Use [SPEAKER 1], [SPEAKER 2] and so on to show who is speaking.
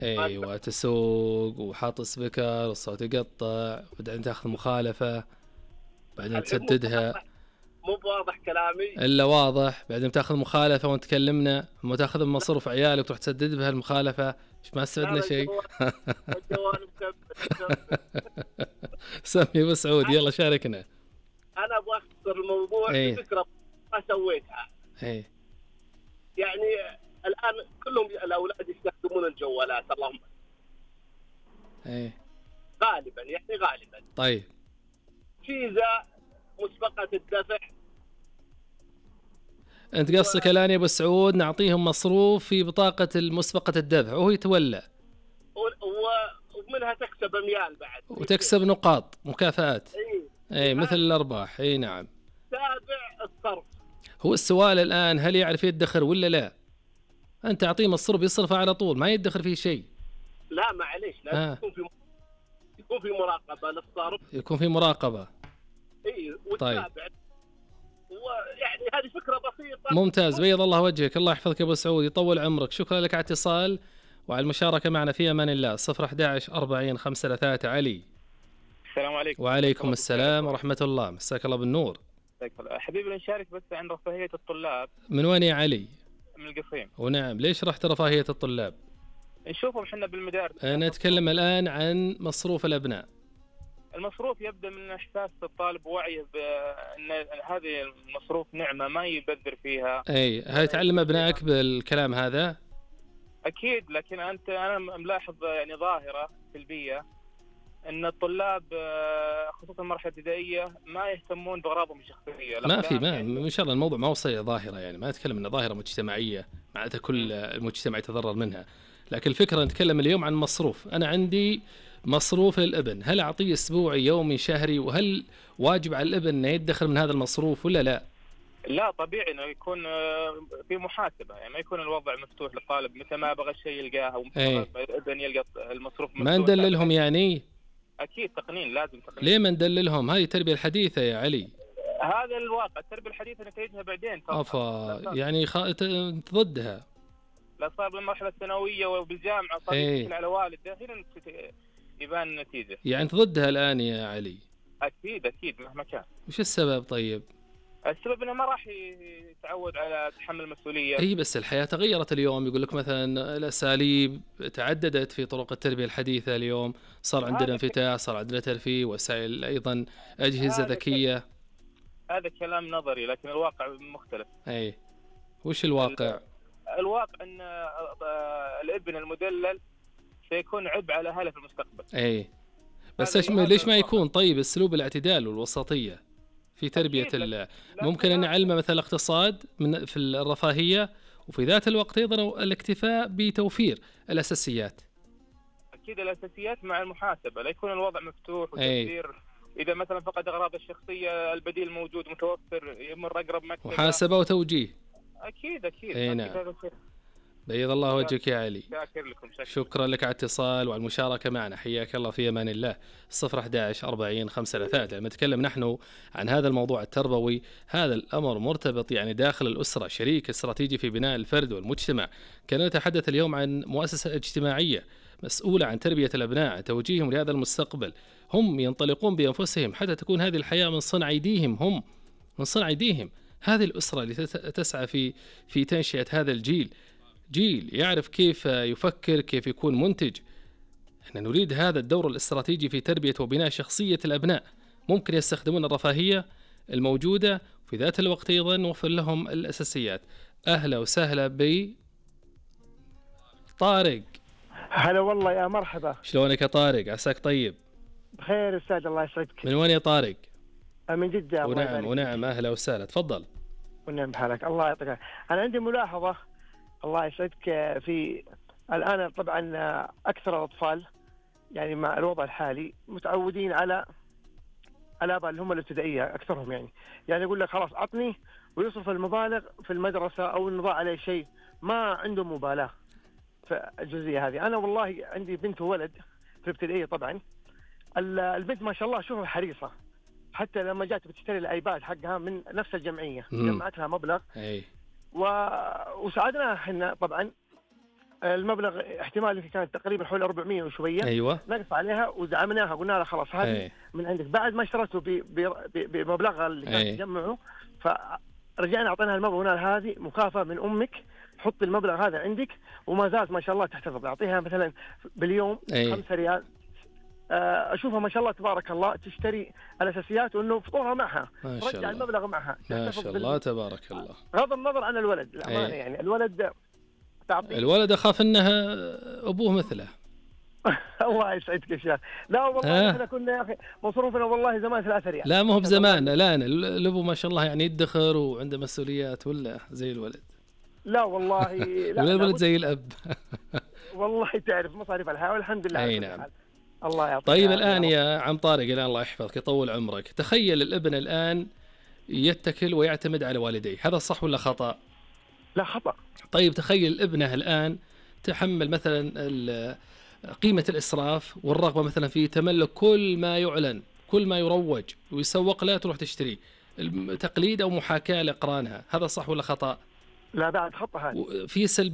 [SPEAKER 1] ايوه تسوق وحاط سبيكر الصوت يقطع وبعدين تاخذ مخالفة بعدين
[SPEAKER 2] الحين
[SPEAKER 1] تسددها.
[SPEAKER 2] مو بواضح كلامي.
[SPEAKER 1] الا واضح. بعدين تاخذ مخالفة وانت تكلمنا ما تاخذ مصروف عيالك وتروح تسدد بها المخالفة. ايش ما
[SPEAKER 2] لا
[SPEAKER 1] استفدنا
[SPEAKER 2] لا،
[SPEAKER 1] شيء.
[SPEAKER 2] الجوال مكمل.
[SPEAKER 1] سمي ابو سعود يلا شاركنا.
[SPEAKER 2] انا ابغى اختصر الموضوع
[SPEAKER 1] ايه
[SPEAKER 2] بفكره ما سويتها.
[SPEAKER 1] ايه
[SPEAKER 2] يعني الان كلهم الاولاد يستخدمون الجوالات اللهم
[SPEAKER 1] ايه
[SPEAKER 2] غالبا، يعني غالبا
[SPEAKER 1] طيب
[SPEAKER 2] فيزا مسبقه الدفع.
[SPEAKER 1] انت قصدك الان يا ابو سعود نعطيهم مصروف في بطاقة المسبقة الدفع وهو يتولى
[SPEAKER 2] ومنها تكسب اميال بعد
[SPEAKER 1] وتكسب نقاط مكافآت.
[SPEAKER 2] اي
[SPEAKER 1] اي مثل الارباح. اي نعم.
[SPEAKER 2] تابع الصرف.
[SPEAKER 1] هو السؤال الان هل يعرف يدخر ولا لا؟ انت اعطيه مصروف يصرفه على طول ما يدخر فيه شيء.
[SPEAKER 2] لا معليش، لازم يكون في مراقبه للصرف.
[SPEAKER 1] يكون في مراقبة.
[SPEAKER 2] اي
[SPEAKER 1] طيب
[SPEAKER 2] وتتابع. ويعني هذه فكره بسيطه.
[SPEAKER 1] ممتاز بيض الله وجهك الله يحفظك يا ابو سعود يطول عمرك. شكرا لك على الاتصال وعلى المشاركة معنا في امان الله. 011 40 53 علي.
[SPEAKER 3] السلام عليكم.
[SPEAKER 1] وعليكم السلام ورحمة الله. مساك الله بالنور.
[SPEAKER 3] حبيبي نشارك بس عن رفاهية الطلاب.
[SPEAKER 1] من وين يا علي؟
[SPEAKER 3] من القصيم.
[SPEAKER 1] ونعم ليش رحت رفاهية الطلاب؟
[SPEAKER 3] نشوفهم احنا بالمدارس.
[SPEAKER 1] أنا أتكلم الآن عن مصروف الأبناء.
[SPEAKER 3] المصروف يبدأ من إحساس الطالب وعيه بأن هذه المصروف نعمة ما يبذر فيها.
[SPEAKER 1] أي هاي تعلم أبنائك بالكلام هذا؟
[SPEAKER 3] أكيد، لكن أنا ملاحظ يعني ظاهرة سلبية أن الطلاب خصوصا المرحلة الابتدائية ما يهتمون بأغراضهم الشخصية.
[SPEAKER 1] ما في ما إن شاء الله الموضوع ما هو ظاهرة يعني ما أتكلم إنه ظاهرة مجتمعية معناتها كل المجتمع يتضرر منها. لكن الفكرة نتكلم اليوم عن مصروف. أنا عندي مصروف للابن هل أعطيه أسبوعي يومي شهري وهل واجب على الابن أنه يدخر من هذا المصروف ولا لا؟
[SPEAKER 3] لا طبيعي انه يكون في محاسبه، يعني ما يكون الوضع مفتوح للطالب متى ما بغى الشيء يلقاه او متى الابن يلقى المصروف مفتوح.
[SPEAKER 1] ما ندللهم يعني؟
[SPEAKER 3] اكيد تقنين لازم تقنين.
[SPEAKER 1] ليه ما ندللهم؟ هذه التربيه الحديثه يا علي.
[SPEAKER 3] هذا الواقع. التربيه الحديثه نتائجها بعدين
[SPEAKER 1] يعني ضدها.
[SPEAKER 3] لا صار بالمرحله الثانويه وبالجامعه صار يشكل على والده هنا يبان النتيجه.
[SPEAKER 1] يعني انت ضدها الان يا علي؟
[SPEAKER 3] اكيد مهما كان.
[SPEAKER 1] وش السبب طيب؟
[SPEAKER 3] السبب انه ما راح يتعود على تحمل المسؤوليه.
[SPEAKER 1] اي بس الحياه تغيرت اليوم. يقول لك مثلا الاساليب تعددت في طرق التربيه الحديثه اليوم. صار عندنا انفتاح صار عندنا ترفيه وسائل ايضا اجهزه ذكيه.
[SPEAKER 3] هذا كلام نظري لكن الواقع مختلف.
[SPEAKER 1] اي وش الواقع؟
[SPEAKER 3] الواقع ان الابن المدلل سيكون عبء على اهله في المستقبل.
[SPEAKER 1] اي بس ليش ما يكون طيب اسلوب الاعتدال والوسطيه في تربيه ممكن ان نعلمه مثلا الاقتصاد من في الرفاهيه وفي ذات الوقت ايضا الاكتفاء بتوفير الاساسيات.
[SPEAKER 3] اكيد الاساسيات مع المحاسبه لا يكون الوضع مفتوح وتوفير. اذا مثلا فقد اغراضه الشخصيه البديل موجود متوفر يمر اقرب مكتبه.
[SPEAKER 1] محاسبه وتوجيه.
[SPEAKER 3] اكيد
[SPEAKER 1] اي نعم. بيض الله وجهك يا علي. شكرا لك على الاتصال وعلى المشاركة معنا. حياك الله في أمان الله. 011 40 53. لما نتكلم نحن عن هذا الموضوع التربوي هذا الأمر مرتبط يعني داخل الأسرة شريك استراتيجي في بناء الفرد والمجتمع. كنا نتحدث اليوم عن مؤسسة اجتماعية مسؤولة عن تربية الأبناء توجيههم لهذا المستقبل. هم ينطلقون بأنفسهم حتى تكون هذه الحياة من صنع أيديهم. هم من صنع أيديهم. هذه الأسرة اللي تسعى في تنشئة هذا الجيل جيل يعرف كيف يفكر كيف يكون منتج. احنا نريد هذا الدور الاستراتيجي في تربية وبناء شخصية الأبناء. ممكن يستخدمون الرفاهية الموجودة في ذات الوقت أيضا نوفر لهم الأساسيات. أهلا وسهلا طارق.
[SPEAKER 4] هلا والله يا مرحبا.
[SPEAKER 1] شلونك يا طارق؟ عساك طيب؟
[SPEAKER 4] بخير أستاذ الله يسعدك.
[SPEAKER 1] من وين يا طارق؟
[SPEAKER 4] من جدة.
[SPEAKER 1] ونعم أهلا وسهلا تفضل.
[SPEAKER 4] ونعم بحالك الله يعطيك. أنا عندي ملاحظة الله يسعدك. في الآن طبعا أكثر الأطفال يعني مع الوضع الحالي متعودين على الآباء اللي هم الابتدائية أكثرهم يعني يقول لك خلاص عطني ويصرف المبالغ في المدرسة أو نضاع عليه شيء ما عنده مبالاة في الجزئية هذه. أنا والله عندي بنت وولد في الابتدائية طبعا. البنت ما شاء الله شوفها حريصة حتى لما جات بتشتري الآيباد حقها من نفس الجمعية جمعت لها مبلغ وساعدناها احنا طبعا المبلغ احتمال كانت تقريبا حول 400 وشويه.
[SPEAKER 1] ايوه.
[SPEAKER 4] نقص عليها ودعمناها، قلنا لها خلاص هذه من عندك بعد ما اشترته بمبلغها اللي كانت تجمعه، فرجعنا اعطيناها المبلغ وقلنا لها هذه مكافاه من امك، حطي المبلغ هذا عندك. وما زالت ما شاء الله تحتفظ، اعطيها مثلا باليوم 5 ريال، اشوفها ما شاء الله تبارك الله تشتري الاساسيات وانه فطورها معها، ترجع المبلغ معها،
[SPEAKER 1] ما شاء الله تبارك الله.
[SPEAKER 4] غض النظر عن الولد الامانه، يعني الولد تعطيه،
[SPEAKER 1] الولد اخاف انها ابوه مثله.
[SPEAKER 4] الله يسعدك يا شيخ. لا والله احنا كنا يا اخي مصروفنا والله زمان 3 ريال.
[SPEAKER 1] لا مو بزمان، الان الابو ما شاء الله يعني يدخر وعنده مسؤوليات، ولا زي الولد؟
[SPEAKER 4] لا والله لا
[SPEAKER 1] ولا الولد زي الاب؟
[SPEAKER 4] والله تعرف مصاريف الحياه والحمد لله.
[SPEAKER 1] اي نعم.
[SPEAKER 4] الله يعطيك.
[SPEAKER 1] طيب الان يا عم طارق، الان الله يحفظك يطول عمرك، تخيل الابن الان يتكل ويعتمد على والديه، هذا صح ولا خطأ؟
[SPEAKER 4] لا خطأ.
[SPEAKER 1] طيب تخيل ابنه الان تحمل مثلا قيمة الإسراف والرغبة مثلا في تملك كل ما يعلن، كل ما يروج ويسوق له تروح تشتري، تقليد أو محاكاة لأقرانها، هذا صح ولا خطأ؟
[SPEAKER 4] لا بعد خطأ هذا.
[SPEAKER 1] في سلبية